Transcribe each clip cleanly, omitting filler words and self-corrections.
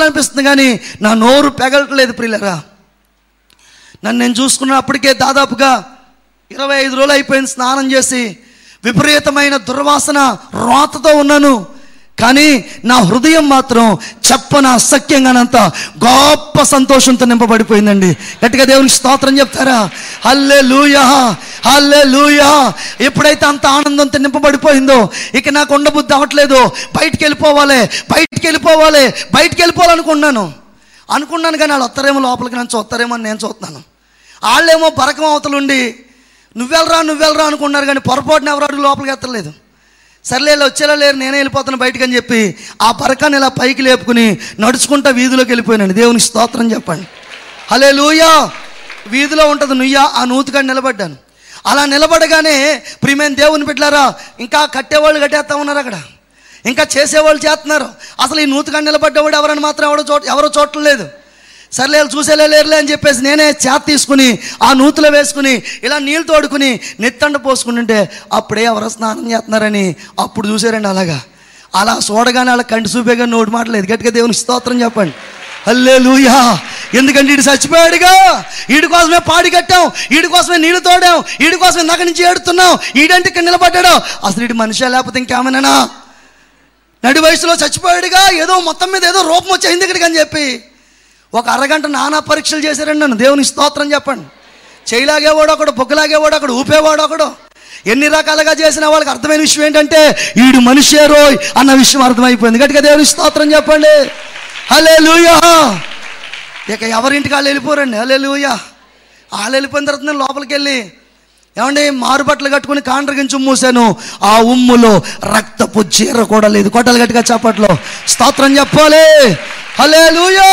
చెప్పాలనిపిస్తుంది కానీ నా నోరు పెగలట్లేదు ప్రియులరా. నన్ను నేను చూసుకున్నప్పటికే దాదాపుగా 25 రోజులు అయిపోయింది స్నానం చేసి. విపరీతమైన దుర్వాసన రోతతో ఉన్నాను, కానీ నా హృదయం మాత్రం చెప్పన అసఖ్యంగానంత గొప్ప సంతోషంతో నింపబడిపోయిందండి. గట్టిగా దేవునికి స్తోత్రం చెప్తారా? హల్లెలూయా, హల్లెలూయా. ఎప్పుడైతే అంత ఆనందంతో నింపబడిపోయిందో ఇక నాకు ఉండబుద్ధి అవ్వట్లేదు. బయటికి వెళ్ళిపోవాలనుకున్నాను కానీ వాళ్ళు వస్తారేమో లోపలికి, నన్ను చూస్తారేమో అని నేను చూస్తున్నాను. వాళ్ళేమో బరకం అవతలుండి నువ్వెళ్ళరా అనుకున్నారు, కానీ పొరపాటున ఎవరు అడుగు లోపలికి ఎత్తలేదు. సర్లే వచ్చేలా లేరు, నేనే వెళ్ళిపోతాను బయటకు అని చెప్పి ఆ బరకాన్ని ఇలా పైకి లేపుకుని నడుచుకుంటా వీధిలోకి వెళ్ళిపోయానండి. దేవునికి స్తోత్రం చెప్పండి. హల్లెలూయా. వీధిలో ఉంటుంది నుయ్య, ఆ నూతికాడ నిలబడ్డాను. అలా నిలబడగానే ప్రియమైన దేవుని బిడ్డలారా, ఇంకా కట్టేవాళ్ళు కట్టేస్తా ఉన్నారు, అక్కడ ఇంకా చేసేవాళ్ళు చేస్తున్నారు. అసలు ఈ నూతికాడ నిలబడ్డవాడు ఎవరని మాత్రం ఎవరో చూడలేదు. సర్లే చూసేలే లేరులే అని చెప్పేసి నేనే చేత తీసుకుని ఆ నూతిలో వేసుకుని ఇలా నీళ్ళు తోడుకుని నెత్తండ పోసుకుంటుంటే అప్పుడే ఎవరో స్నానం చేస్తున్నారని అప్పుడు చూసారండి. అలా చూడగానే వాళ్ళ కంటి చూపేగా నోటి మాటలేదు. గట్టిగా దేవునికి స్తోత్రం చెప్పండి. హల్లెలూయా. ఎందుకంటే వీడు చచ్చిపోయాడుగా, వీడి కోసమే పాడి కట్టాం, వీడి కోసమే నీళ్లు తోడాం, వీడి కోసమే నగ నుంచి ఏడుతున్నాం, వీడంటే ఇక్కడ నిలబడ్డాడు. అసలు వీడి మనిషి లేకపోతే ఇంకేమైనా నడి వయసులో చచ్చిపోయాడుగా, ఏదో మొత్తం మీద ఏదో రూపం వచ్చేసింది ఇక్కడికి అని చెప్పి ఒక అరగంట నానా పరీక్షలు చేశారండి నన్ను. దేవునికి స్తోత్రం చెప్పండి. చేయలాగేవాడు ఒకడు, బొగ్గలాగేవాడు ఒకడు, ఊపేవాడు ఒకడు, ఎన్ని రకాలుగా చేసిన వాళ్ళకి అర్థమైన విషయం ఏంటంటే వీడు మనిషే రోయ్ అన్న విషయం అర్థమైపోయింది. గట్టిగా దేవునికి స్తోత్రం చెప్పండి. హల్లెలూయా. ఇక ఎవరింటికి వాళ్ళు వెళ్ళిపోరండి. హల్లెలూయా. వాళ్ళు వెళ్ళిపోయిన తర్వాత నేను లోపలికి వెళ్ళి ఏమండి మారుబట్టలు కట్టుకుని కాండ్రగించి మూసాను. ఆ ఉమ్ములో రక్తపు చీర కూడా లేదు. కొట్టలు గట్టిగా చప్పట్లో స్తోత్రం చెప్పాలి. హల్లెలూయా.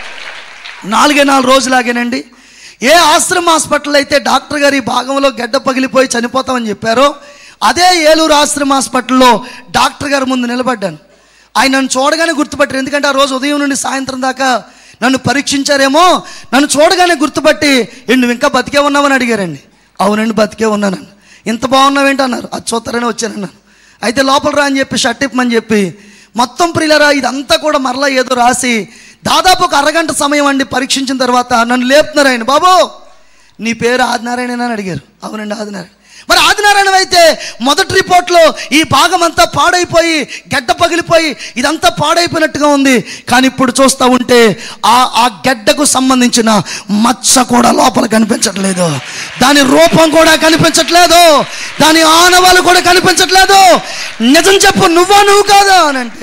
4 రోజులాగేనండి. ఏ ఆశ్రమ హాస్పిటల్ అయితే డాక్టర్ గారు ఈ భాగంలో గడ్డ పగిలిపోయి చనిపోతామని చెప్పారో అదే ఏలూరు ఆశ్రమ హాస్పిటల్లో డాక్టర్ గారు ముందు నిలబడ్డాను. ఆయన నన్ను చూడగానే గుర్తుపట్టారు. ఎందుకంటే ఆ రోజు ఉదయం నుండి సాయంత్రం దాకా నన్ను పరీక్షించారేమో, నన్ను చూడగానే గుర్తుపట్టి నువ్వు ఇంకా బతికే ఉన్నావని అడిగారండి. అవునండి బతికే ఉన్నాను. ఇంత బాగున్నావేంటి అన్నారు. అది చూస్తారని వచ్చానన్నాను. అయితే లోపల రా అని చెప్పి షర్ట్ ఇప్పమని చెప్పి మొత్తం ప్రియులరా ఇదంతా కూడా మరలా ఏదో రాసి దాదాపు ఒక అరగంట సమయం అండి పరీక్షించిన తర్వాత నన్ను లేపుతున్నారు. ఆయన బాబు నీ పేరు ఆదినారాయణ అని అడిగారు. అవునండి ఆదినారాయణ. మరి ఆదినారాయణ అయితే మొదటి రిపోర్ట్లో ఈ భాగం అంతా పాడైపోయి గడ్డ పగిలిపోయి ఇదంతా పాడైపోయినట్టుగా ఉంది. కానీ ఇప్పుడు చూస్తూ ఉంటే ఆ గడ్డకు సంబంధించిన మచ్చ కూడా లోపల కనిపించట్లేదు, దాని రూపం కూడా కనిపించట్లేదు, దాని ఆనవాళ్ళు కూడా కనిపించట్లేదు. నిజం చెప్పు, నువ్వు కాదా అని అంటే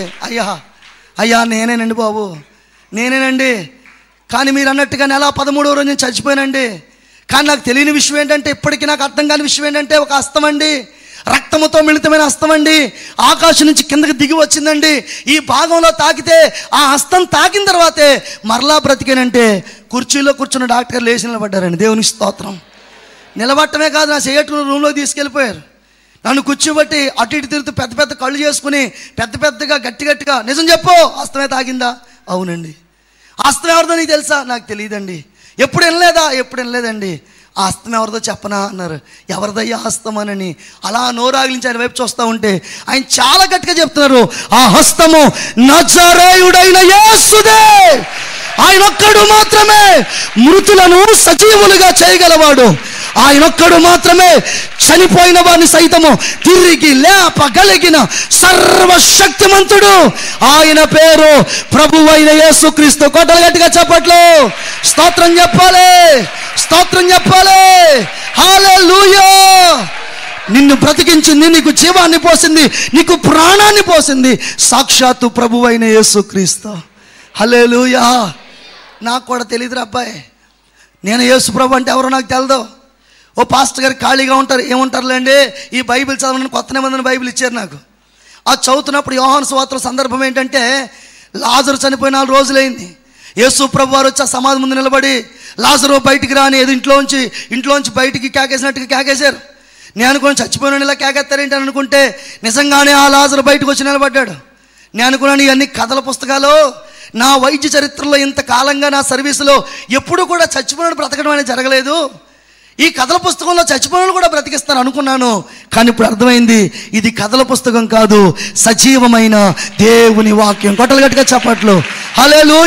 అయ్యా నేనేనండి బాబు, నేనేనండి. కానీ మీరు అన్నట్టుగా నెల 13వ రోజు నేను చచ్చిపోయానండి. కానీ నాకు తెలియని విషయం ఏంటంటే, ఇప్పటికీ నాకు అర్థం కాని విషయం ఏంటంటే, ఒక హస్తం అండి, రక్తముతో మిళితమైన హస్తం అండి, ఆకాశం నుంచి కిందకి దిగి వచ్చిందండి. ఈ భాగంలో తాకితే ఆ హస్తం తాకిన తర్వాతే మరలా బ్రతికేనంటే కుర్చీలో కూర్చున్న డాక్టర్ గారు లేచి నిలబడ్డారండి. దేవునికి స్తోత్రం. నిలబట్టమే కాదు, నా చేయట్టుకున్న రూమ్లోకి తీసుకెళ్ళిపోయారు. నన్ను కూర్చోబెట్టి అటు ఇటు తిరుగుతూ పెద్ద పెద్ద కళ్ళు చేసుకుని పెద్దగా గట్టిగా నిజం చెప్పు, హస్తమే తాగిందా? అవునండి. హస్తం ఎవరిదో నీకు తెలుసా? నాకు తెలియదండి. ఎప్పుడు వినలేదండి. ఆ హస్తం ఎవరిదో చెప్పనా అన్నారు. ఎవరిదయ్యా హస్తం అని అలా నోరాగిలించి ఆయన వైపు చూస్తూ ఉంటే ఆయన చాలా గట్టిగా చెప్తున్నారు, ఆ హస్తము నజరేయుడైన యేసుదే. ఆయనొక్కడు మాత్రమే మృతులను సజీవులుగా చేయగలవాడు. ఆయనొక్కడు మాత్రమే చనిపోయిన వారిని సైతము తిరిగి లేపగలిగిన సర్వశక్తిమంతుడు. ఆయన పేరు ప్రభువైన యేసుక్రీస్తు. కొట్టలు గట్టిగా చెప్పట్లు స్తోత్రం చెప్పాలి. హల్లెలూయా. నిన్ను బ్రతికించింది, నీకు జీవాన్ని పోసింది, నీకు ప్రాణాన్ని పోసింది సాక్షాత్తు ప్రభువైన యేసుక్రీస్తు. హల్లెలూయా. నాకు కూడా తెలియదురా అబ్బాయి, నేను యేసు ప్రభు అంటే ఎవరో నాకు తెలదు. ఓ పాస్టర్ గారు ఖాళీగా ఉంటారు, ఏముంటారులేండి ఈ బైబిల్ చదవడానికి కొత్త నిబంధన బైబిల్ ఇచ్చారు నాకు. అది చదువుతున్నప్పుడు యోహాను సువార్తల సందర్భం ఏంటంటే, లాజరు చనిపోయి 4 రోజులైంది. యేసు ప్రభు వారు వచ్చి ఆ సమాధి ముందు నిలబడి లాజరు బయటికి రాని ఏదో ఇంట్లోంచి బయటికి కేకేసినట్టుగా కేకేశారు. నేను అనుకున్నాను చచ్చిపోయిన ఇలా కేకేస్తారేంటి అని అనుకుంటే నిజంగానే ఆ లాజరు బయటకు వచ్చి నిలబడ్డాడు. నేను అనుకున్నాను ఇవన్నీ కథల పుస్తకాలు, నా వైద్య చరిత్రలో ఇంతకాలంగా నా సర్వీసులో ఎప్పుడు కూడా చచ్చిపోయిన బ్రతకడం అనేది జరగలేదు. ఈ కథల పుస్తకంలో చచ్చిపోయిన కూడా బ్రతికిస్తారు అనుకున్నాను. కానీ ఇప్పుడు అర్థమైంది, ఇది కథల పుస్తకం కాదు, సజీవమైన దేవుని వాక్యం. కొట్టలు గట్టిగా చప్పట్లు. హల్లెలూయా.